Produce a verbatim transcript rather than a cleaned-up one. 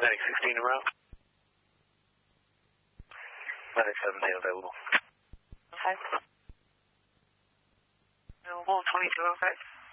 Medic sixteen around. Medic seventeen available. Okay. Available, twenty-two oh five.